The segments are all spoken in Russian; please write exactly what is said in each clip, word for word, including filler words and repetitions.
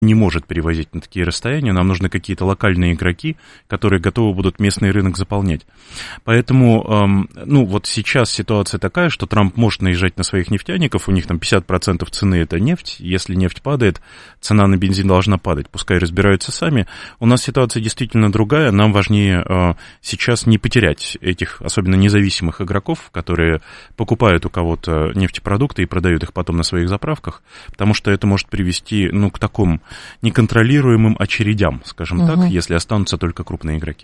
не может перевозить на такие расстояния, нам нужны какие-то локальные игроки, которые готовы будут местный рынок заполнять. Поэтому, эм, ну, вот сейчас ситуация такая, что Трамп может наезжать на своих нефтяников, у них там пятьдесят процентов цены это нефть, если нефть падает, цена на бензин должна падать, пускай разбираются сами. У нас ситуация действительно другая, нам важнее э, сейчас не потерять этих, особенно независимых игроков, которые покупают у кого-то нефтепродукты и продают их потом на своих заправках, потому что это может привести, ну, к такому неконтролируемым очередям, скажем угу. так, если останутся только крупные игроки.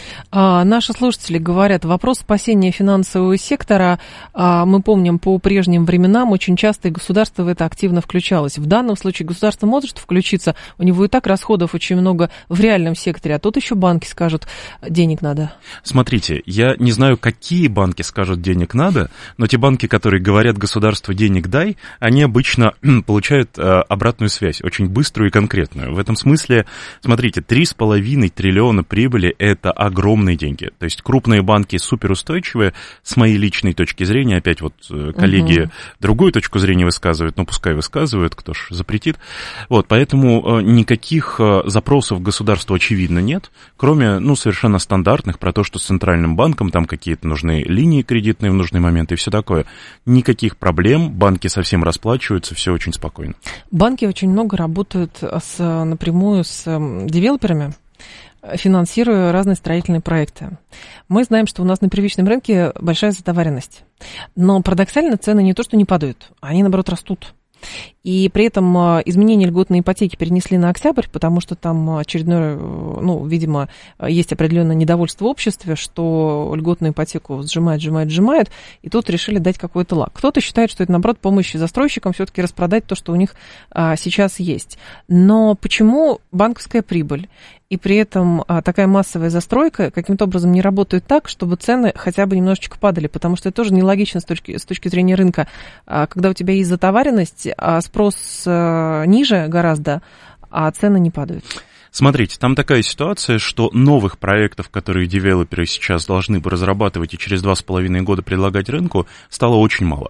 А, наши слушатели говорят, вопрос спасения финансового сектора, а, мы помним, по прежним временам очень часто и государство в это активно включалось. В данном случае государство может включиться, у него и так расходов очень много в реальном секторе, а тут еще банки скажут, денег надо. Смотрите, я не знаю, какие банки скажут денег надо, но те банки, которые говорят государству денег дай, они обычно получают а, обратную связь, очень быструю и конкретную. В этом смысле, смотрите, три с половиной триллиона прибыли – это огромные деньги. То есть крупные банки суперустойчивые, с моей личной точки зрения, опять вот коллеги uh-huh. другую точку зрения высказывают, но пускай высказывают, кто ж запретит. Вот, поэтому никаких запросов государству, очевидно, нет, кроме, ну, совершенно стандартных, про то, что с центральным банком там какие-то нужны линии кредитные в нужный момент и все такое. Никаких проблем, банки совсем расплачиваются, все очень спокойно. Банки очень много работают с, напрямую с девелоперами, финансируя разные строительные проекты. Мы знаем, что у нас на первичном рынке большая затоваренность. Но парадоксально цены не то, что не падают, они, наоборот, растут. И при этом изменения льготной ипотеки перенесли на октябрь, потому что там очередное, ну, видимо, есть определенное недовольство в обществе, что льготную ипотеку сжимают, сжимают, сжимают, и тут решили дать какой-то лак. Кто-то считает, что это, наоборот, помощь застройщикам все-таки распродать то, что у них а, сейчас есть. Но почему банковская прибыль и при этом а, такая массовая застройка каким-то образом не работает так, чтобы цены хотя бы немножечко падали? Потому что это тоже нелогично с точки, с точки зрения рынка. А, когда у тебя есть затоваренность, а спрос а, ниже гораздо, а цены не падают. Смотрите, там такая ситуация, что новых проектов, которые девелоперы сейчас должны бы разрабатывать и через два с половиной года предлагать рынку, стало очень мало.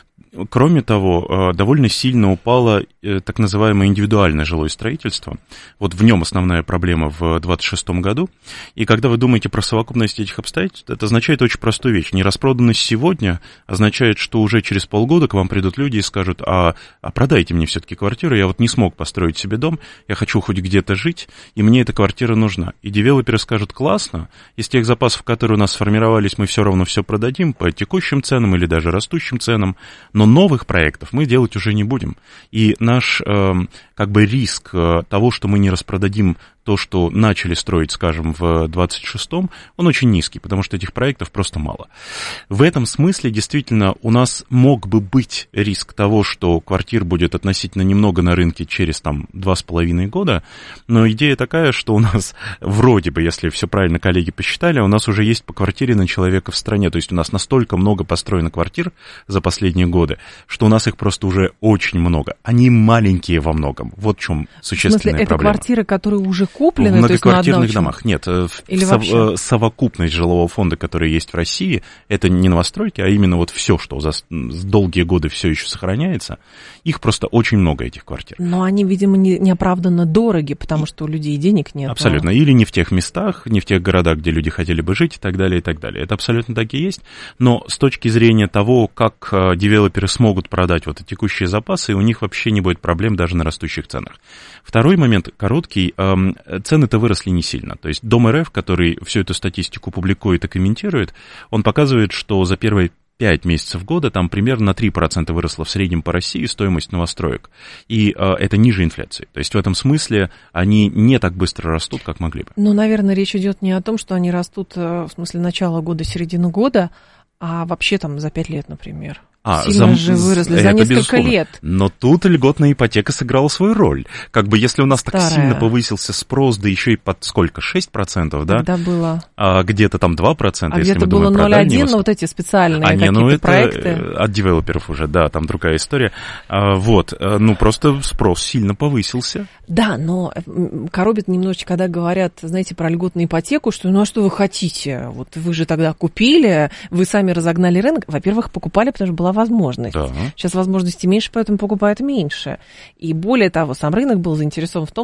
Кроме того, довольно сильно упало так называемое индивидуальное жилое строительство. Вот в нем основная проблема в двадцать шестом году. И когда вы думаете про совокупность этих обстоятельств, это означает очень простую вещь. Нераспроданность сегодня означает, что уже через полгода к вам придут люди и скажут, а, а продайте мне все-таки квартиру, я вот не смог построить себе дом, я хочу хоть где-то жить, и мне эта квартира нужна. И девелоперы скажут, классно, из тех запасов, которые у нас сформировались, мы все равно все продадим по текущим ценам или даже растущим ценам, но новых проектов мы делать уже не будем. И наш э, как бы риск э, того, что мы не распродадим то, что начали строить, скажем, в двадцать шестом, он очень низкий, потому что этих проектов просто мало. В этом смысле, действительно, у нас мог бы быть риск того, что квартир будет относительно немного на рынке через, там, два с половиной года, но идея такая, что у нас вроде бы, если все правильно коллеги посчитали, у нас уже есть по квартире на человека в стране, то есть у нас настолько много построено квартир за последние годы, что у нас их просто уже очень много. Они маленькие во многом. Вот в чем существенная проблема. В смысле, это проблема. Квартиры, которые уже куплены, в многоквартирных то есть на домах. Нет, Или сов, вообще? совокупность жилого фонда, который есть в России, это не новостройки, а именно вот все, что за долгие годы все еще сохраняется, их просто очень много, этих квартир. Но они, видимо, не, неоправданно дороги, потому что у людей денег нет. Абсолютно. Или не в тех местах, не в тех городах, где люди хотели бы жить и так далее, и так далее. Это абсолютно так и есть. Но с точки зрения того, как девелоперы смогут продать вот эти текущие запасы, у них вообще не будет проблем даже на растущих ценах. Второй момент, короткий, цены-то выросли не сильно. То есть Дом эр эф, который всю эту статистику публикует и комментирует, он показывает, что за первые пять месяцев года там примерно на три процента выросла в среднем по России стоимость новостроек. И э, это ниже инфляции. То есть в этом смысле они не так быстро растут, как могли бы. Ну, наверное, речь идет не о том, что они растут в смысле начала года, середины года, а вообще там за пять лет, например. А, Сильно за, же выросли за несколько безусловно. лет. Но тут льготная ипотека сыграла свою роль. Как бы если у нас Старая. так сильно повысился спрос, да еще и под сколько, шесть процентов, да? Когда было. А где-то там два процента, а если где-то мы думаем было про дальний ноль целых один, но вот эти специальные а, какие-то не, ну это проекты. От девелоперов уже, да, там другая история. А, вот, ну просто спрос сильно повысился. Да, но коробит немножечко, когда говорят, знаете, про льготную ипотеку, что ну а что вы хотите? Вот вы же тогда купили, вы сами разогнали рынок. Во-первых, покупали, потому что была возможность. Да. Сейчас возможностей меньше, поэтому покупают меньше. И более того, сам рынок был заинтересован в том,